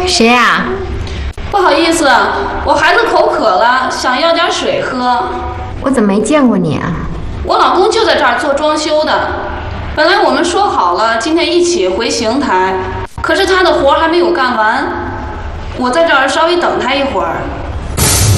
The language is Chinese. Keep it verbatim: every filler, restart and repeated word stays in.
谁呀？ 不好意思，我孩子口渴了，想要点水喝。 我怎么没见过你啊？ 我老公就在这儿做装修的，本来我们说好了今天一起回邢台，可是他的活还没有干完，我在这儿稍微等他一会儿。